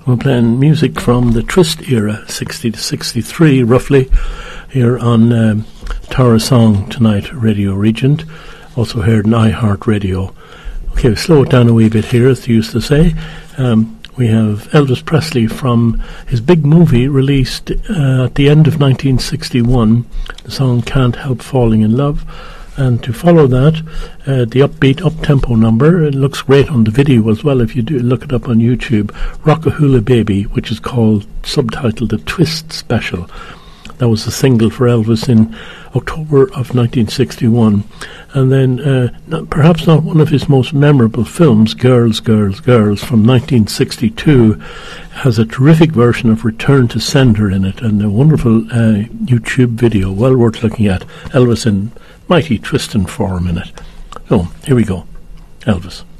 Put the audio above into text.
We're playing music from the Twist era, 60 to 63 roughly, here on Tower Song Tonight, Radio Regent, also heard on iHeartRadio. Okay, slow it down a wee bit here, as they used to say. We have Elvis Presley from his big movie released at the end of 1961, the song Can't Help Falling in Love. And to follow that, the upbeat, up-tempo number, it looks great on the video as well if you do look it up on YouTube, Rockahula Baby, which is called, subtitled, The Twist Special. That was a single for Elvis in October of 1961. And then, perhaps not one of his most memorable films, Girls, Girls, Girls, from 1962, has a terrific version of Return to Sender in it, and a wonderful YouTube video, well worth looking at. Elvis in mighty twisting form in it. So, here we go. Elvis.